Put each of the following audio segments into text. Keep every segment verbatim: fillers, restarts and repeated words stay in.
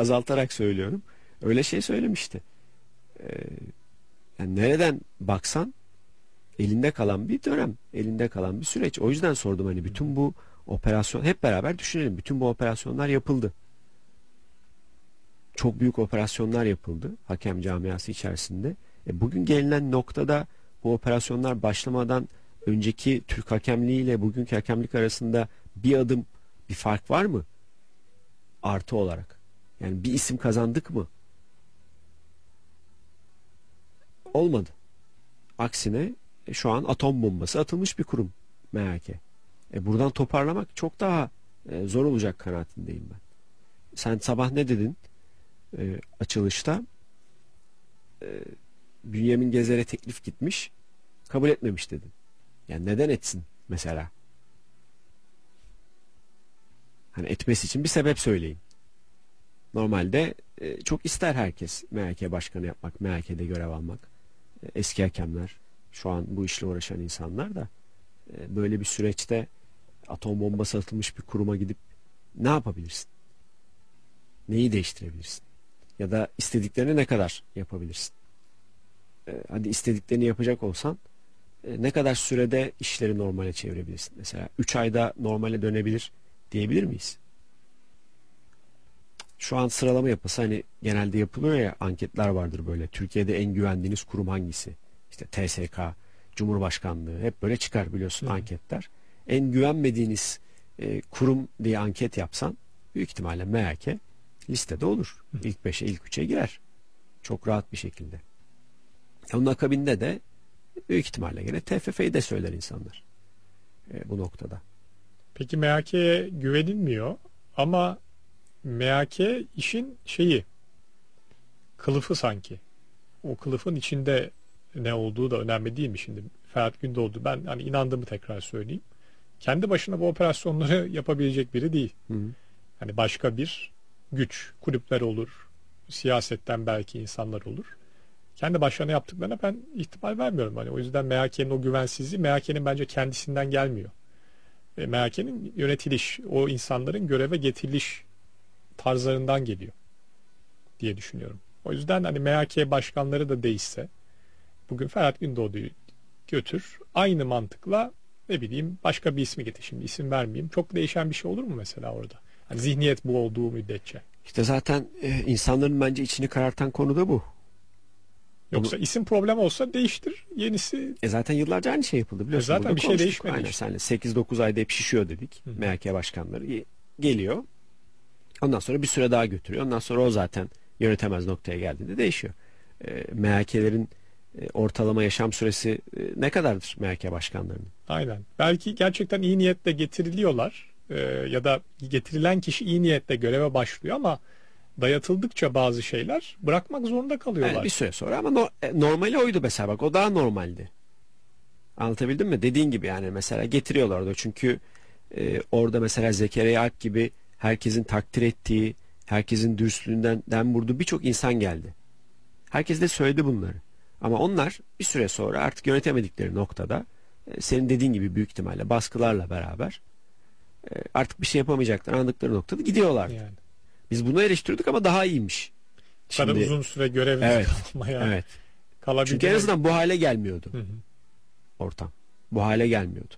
azaltarak söylüyorum. Öyle şey söylemişti. Ee, yani nereden baksan elinde kalan bir dönem, elinde kalan bir süreç. O yüzden sordum, hani bütün bu operasyon, hep beraber düşünelim. Bütün bu operasyonlar yapıldı. Çok büyük operasyonlar yapıldı hakem camiası içerisinde. E bugün gelinen noktada bu operasyonlar başlamadan önceki Türk hakemliği ile bugünkü hakemlik arasında bir adım bir fark var mı? Artı olarak. Yani bir isim kazandık mı? Olmadı. Aksine e, şu an atom bombası atılmış bir kurum M H K. E buradan toparlamak çok daha e, zor olacak kanaatindeyim ben. Sen sabah ne dedin? E, açılışta e, Bünyamin Gezer'e teklif gitmiş, kabul etmemiş dedin. Yani neden etsin mesela? Hani etmesi için bir sebep söyleyin. Normalde e, çok ister herkes M H K başkanı yapmak, M H K'de görev almak. E, eski hakemler, şu an bu işle uğraşan insanlar da e, böyle bir süreçte atom bombası atılmış bir kuruma gidip ne yapabilirsin? Neyi değiştirebilirsin? Ya da istediklerini ne kadar yapabilirsin? E, hadi istediklerini yapacak olsan e, ne kadar sürede işleri normale çevirebilirsin? Mesela üç ayda normale dönebilir diyebilir miyiz? Şu an sıralama yapısı, hani genelde yapılıyor ya, anketler vardır böyle. Türkiye'de en güvendiğiniz kurum hangisi? İşte T S K, Cumhurbaşkanlığı, hep böyle çıkar biliyorsun. Hı. Anketler. En güvenmediğiniz e, kurum diye anket yapsan büyük ihtimalle M H K listede olur. Hı. İlk beşe, ilk üçe girer. Çok rahat bir şekilde. Onun akabinde de büyük ihtimalle gene T F F'yi de söyler insanlar e, bu noktada. Peki M H K'ye güvenilmiyor ama M H K işin şeyi, kılıfı sanki. O kılıfın içinde ne olduğu da önemli değil mi şimdi? Ferhat Gündoğdu, ben hani inandığımı tekrar söyleyeyim. Kendi başına bu operasyonları yapabilecek biri değil. Hı hı. Hani başka bir güç, kulüpler olur, siyasetten belki insanlar olur. Kendi başlarına yaptıklarına ben ihtimal vermiyorum. Hani o yüzden M H K'nin o güvensizliği M H K'nin bence kendisinden gelmiyor. E, M H K'nin yönetiliş, o insanların göreve getiriliş tarzlarından geliyor diye düşünüyorum. O yüzden hani M H K başkanları da değişse, bugün Ferhat Gündoğdu'yu götür, aynı mantıkla ne bileyim başka bir ismi getir, şimdi isim vermeyeyim. Çok değişen bir şey olur mu mesela orada? Hani zihniyet bu olduğu müddetçe. İşte zaten e, insanların bence içini karartan konu da bu. Yoksa Bunu... isim problem olsa değiştir, yenisi. E zaten yıllarca aynı şey yapıldı biliyorsun. E zaten bir şey değişmedi. Aynen, işte. sekiz dokuz ayda hep şişiyor dedik. Hı. M H K başkanları geliyor. Ondan sonra bir süre daha götürüyor. Ondan sonra o zaten yönetemez noktaya geldiğinde değişiyor. E, M H K'lerin e, ortalama yaşam süresi e, ne kadardır M H K başkanlarının? Aynen. Belki gerçekten iyi niyetle getiriliyorlar e, ya da getirilen kişi iyi niyetle göreve başlıyor ama dayatıldıkça bazı şeyler bırakmak zorunda kalıyorlar. Yani bir süre sonra ama no, e, normali oydu mesela, bak o daha normaldi. Anlatabildim mi? Dediğin gibi yani mesela getiriyorlar orada çünkü e, orada mesela Zekeriya Alp gibi herkesin takdir ettiği, herkesin dürüstlüğünden dem vurduğu birçok insan geldi. Herkes de söyledi bunları. Ama onlar bir süre sonra artık yönetemedikleri noktada e, senin dediğin gibi büyük ihtimalle baskılarla beraber e, artık bir şey yapamayacaklar anladıkları noktada gidiyorlardı. Yani. Biz bunu eleştirdik ama daha iyiymiş. Bu kadar Şimdi, uzun süre görevli evet, kalmaya. Evet. Çünkü en azından bu hale gelmiyordu. Hı hı. Ortam. Bu hale gelmiyordu.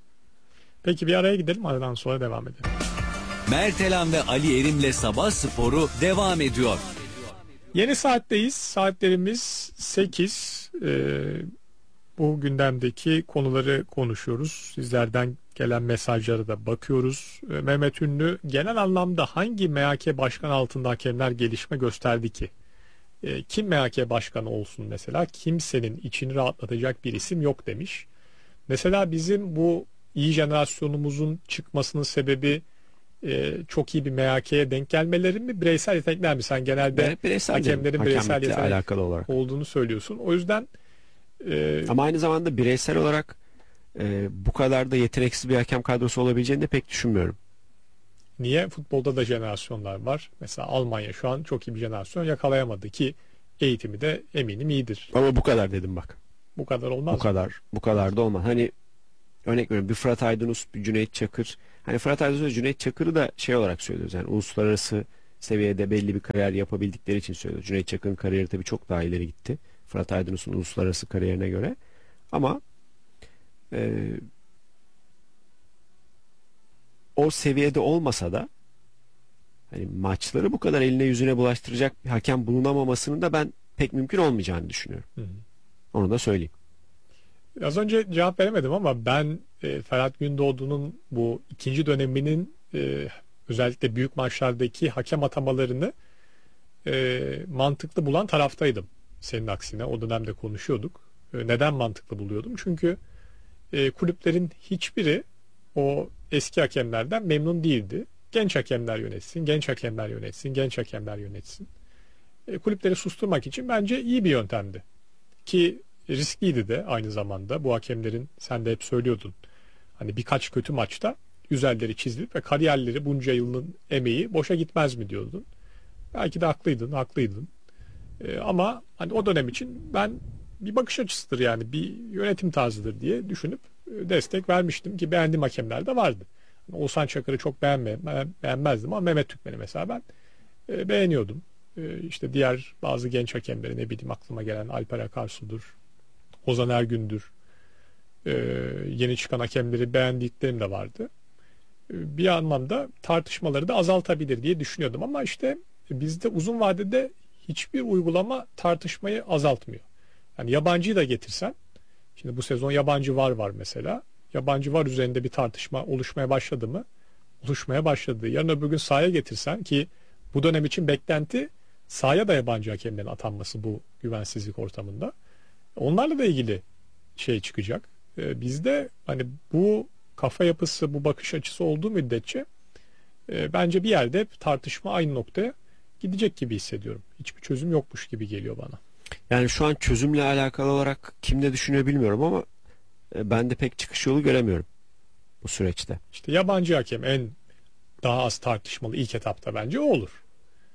Peki bir araya gidelim, aradan sonra devam edelim. Mertelan ve Ali Erim'le Sabah Sporu devam ediyor. Yeni saatteyiz. Saatlerimiz sekiz. Ee, bu gündemdeki konuları konuşuyoruz. Sizlerden gelen mesajlara da bakıyoruz. Ee, Mehmet Ünlü, genel anlamda hangi M H K başkan altında hakemler gelişme gösterdi ki? Ee, kim M H K başkanı olsun mesela? Kimsenin içini rahatlatacak bir isim yok demiş. Mesela bizim bu iyi jenerasyonumuzun çıkmasının sebebi Ee, çok iyi bir M H K'ye denk gelmeleri mi, bireysel yetenekler mi? Sen genelde evet, bireysel hakemlerin bireysel yetenek alakalı olarak olduğunu söylüyorsun. O yüzden e... ama aynı zamanda bireysel olarak e, bu kadar da yeteneksiz bir hakem kadrosu olabileceğini de pek düşünmüyorum. Niye? Futbolda da jenerasyonlar var. Mesela Almanya şu an çok iyi bir jenerasyon yakalayamadı ki eğitimi de eminim iyidir. Ama bu kadar dedim bak. Bu kadar olmaz. Bu mı? kadar. Bu kadar da olmaz. Hani örnek veriyorum, bir Fırat Aydınus, bir Cüneyt Çakır. Hani Fırat Aydınus ve Cüneyt Çakır'ı da şey olarak söylüyoruz. Yani uluslararası seviyede belli bir kariyer yapabildikleri için söylüyorum. Cüneyt Çakır'ın kariyeri tabii çok daha ileri gitti. Fırat Aydınus'un uluslararası kariyerine göre. Ama e, o seviyede olmasa da hani maçları bu kadar eline yüzüne bulaştıracak bir hakem bulunamamasının da ben pek mümkün olmayacağını düşünüyorum. Hı hı. Onu da söyleyeyim. Az önce cevap veremedim ama ben e, Ferhat Gündoğdu'nun bu ikinci döneminin e, özellikle büyük maçlardaki hakem atamalarını e, mantıklı bulan taraftaydım. Senin aksine o dönemde konuşuyorduk. E, neden mantıklı buluyordum? Çünkü e, kulüplerin hiçbiri o eski hakemlerden memnun değildi. Genç hakemler yönetsin, genç hakemler yönetsin, genç hakemler yönetsin. E, kulüpleri susturmak için bence iyi bir yöntemdi. Ki riskliydi de aynı zamanda. Bu hakemlerin, sen de hep söylüyordun, hani birkaç kötü maçta yüzerleri çizilip ve kariyerleri, bunca yılın emeği boşa gitmez mi diyordun. Belki de haklıydın, haklıydın. Ee, ama hani o dönem için ben bir bakış açısıdır, yani bir yönetim tarzıdır diye düşünüp e, destek vermiştim ki beğendiğim hakemler de vardı. Hani Oğuzhan Çakır'ı çok beğenme, beğenmezdim ama Mehmet Türkmen'i mesela ben e, beğeniyordum. E, işte diğer bazı genç hakemleri, ne bileyim aklıma gelen Alper Akarsu'dur, Ozan Ergün'dür. E, yeni çıkan hakemleri beğendiklerim de vardı. E, bir anlamda tartışmaları da azaltabilir diye düşünüyordum ama işte bizde uzun vadede hiçbir uygulama tartışmayı azaltmıyor. Yani yabancıyı da getirsen, şimdi bu sezon yabancı var var mesela. Yabancı var üzerinde bir tartışma oluşmaya başladı mı? Oluşmaya başladı. Yarın öbür gün sahaya getirsen, ki bu dönem için beklenti sahaya da yabancı hakemlerin atanması bu güvensizlik ortamında. Onlarla da ilgili şey çıkacak. Ee, bizde hani bu kafa yapısı, bu bakış açısı olduğu müddetçe e, bence bir yerde hep tartışma aynı noktaya gidecek gibi hissediyorum. Hiçbir çözüm yokmuş gibi geliyor bana. Yani şu an çözümle alakalı olarak kim ne düşünüyor bilmiyorum ama e, ben de pek çıkış yolu göremiyorum bu süreçte. İşte yabancı hakem en daha az tartışmalı ilk etapta bence o olur.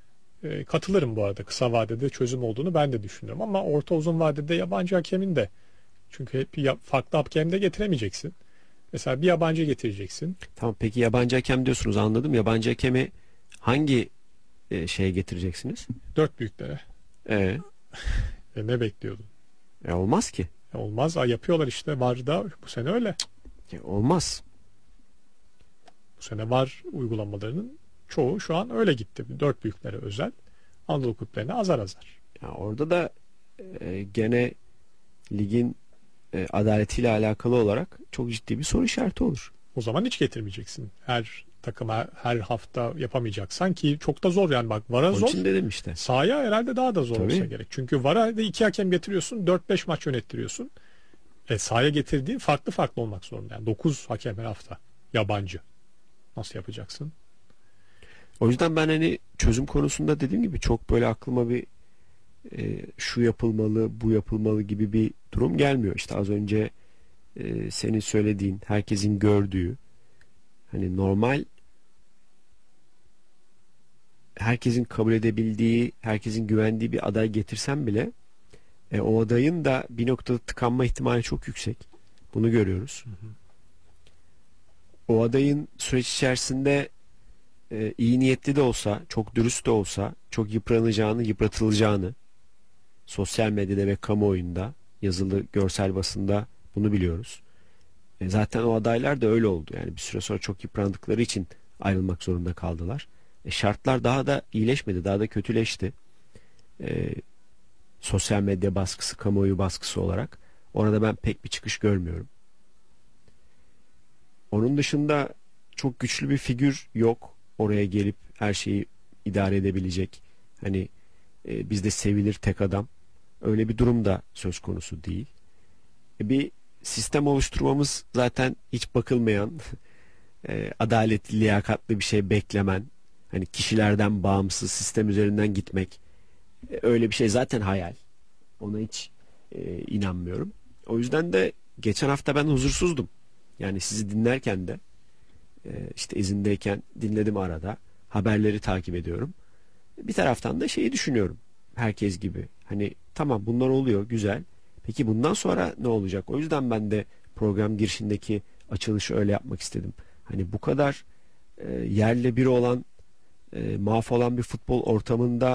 E, katılırım bu arada, kısa vadede çözüm olduğunu ben de düşünüyorum ama orta uzun vadede yabancı hakemin de, çünkü hep ya- farklı hakem de getiremeyeceksin. Mesela bir yabancı getireceksin. Tamam, peki yabancı hakem diyorsunuz, anladım. Yabancı hakemi hangi e, şeye getireceksiniz? Dört büyüklere. E, E, ne bekliyordun? e, olmaz ki. E, olmaz. Ha, yapıyorlar işte. Var da bu sene öyle. E, olmaz. Bu sene var uygulamalarının çoğu şu an öyle gitti. Dört büyüklere özel. Anadolu kulüplerine azar azar. Ya orada da e, gene ligin e, adaletiyle alakalı olarak çok ciddi bir soru işareti olur. O zaman hiç getirmeyeceksin. Her takıma her hafta yapamayacaksan, ki çok da zor yani, bak vara Onun zor. için dedim işte. Sahaya herhalde daha da zor Tabii. olsa gerek. Çünkü vara da iki hakem getiriyorsun, dört beş maç yönettiriyorsun. E, sahaya getirdiğin farklı farklı olmak zorunda. Yani dokuz hakem her hafta yabancı. Nasıl yapacaksın? O yüzden ben hani çözüm konusunda dediğim gibi çok böyle aklıma bir e, şu yapılmalı, bu yapılmalı gibi bir durum gelmiyor. İşte az önce e, senin söylediğin, herkesin gördüğü, hani normal, herkesin kabul edebildiği, herkesin güvendiği bir aday getirsem bile e, o adayın da bir noktada tıkanma ihtimali çok yüksek. Bunu görüyoruz. Hı hı. O adayın süreç içerisinde e, iyi niyetli de olsa, çok dürüst de olsa, çok yıpranacağını, yıpratılacağını sosyal medyada ve kamuoyunda, yazılı, görsel basında bunu biliyoruz. E, zaten o adaylar da öyle oldu. Yani bir süre sonra çok yıprandıkları için ayrılmak zorunda kaldılar. E, şartlar daha da iyileşmedi, daha da kötüleşti. E, sosyal medya baskısı, kamuoyu baskısı olarak. Orada ben pek bir çıkış görmüyorum. Onun dışında çok güçlü bir figür yok. Oraya gelip her şeyi idare edebilecek. Hani e, bizde sevilir tek adam. Öyle bir durum da söz konusu değil. E, bir sistem oluşturmamız zaten hiç bakılmayan, e, adaletli, liyakatli bir şey beklemen. Hani kişilerden bağımsız sistem üzerinden gitmek. E, öyle bir şey zaten hayal. Ona hiç e, inanmıyorum. O yüzden de geçen hafta ben huzursuzdum. Yani sizi dinlerken de e, işte izindeyken dinledim arada. Haberleri takip ediyorum. Bir taraftan da şeyi düşünüyorum. Herkes gibi. Hani tamam, bunlar oluyor, güzel. Peki bundan sonra ne olacak? O yüzden ben de program girişindeki açılışı öyle yapmak istedim. Hani bu kadar e, yerle bir olan e, mahvolan bir futbol ortamında